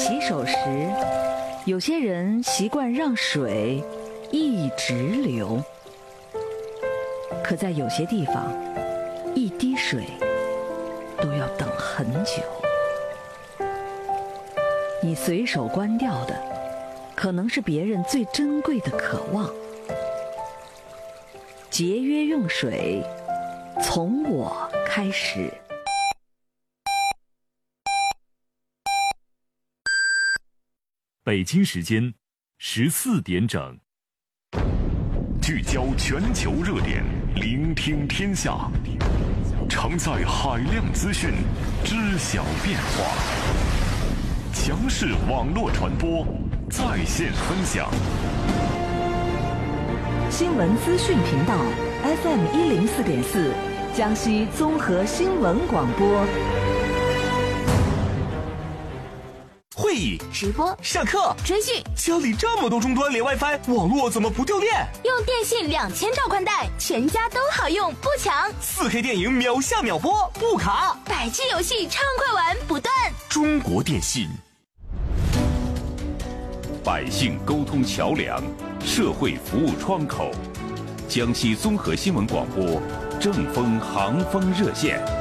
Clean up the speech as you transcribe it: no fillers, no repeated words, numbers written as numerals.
洗手时，有些人习惯让水一直流，可在有些地方，一滴水都要等很久。你随手关掉的，可能是别人最珍贵的渴望。节约用水，从我开始。 北京时间14点整， 聚焦全球热点，聆听天下，承载海量资讯，知晓变化。强势网络传播，在线分享。 新闻资讯频道 FM104.4，江西综合新闻广播。 会议、 直播、 上课、 追剧， 家里这么多终端连 WiFi， 网络怎么不掉电？ 用电信2000兆宽带，全家都好用，不抢。 4K 电影秒下秒播，不卡。 100G 游戏畅快玩不断。 中国电信， 百姓沟通桥梁，社会服务窗口。江西综合新闻广播，正风航风热线。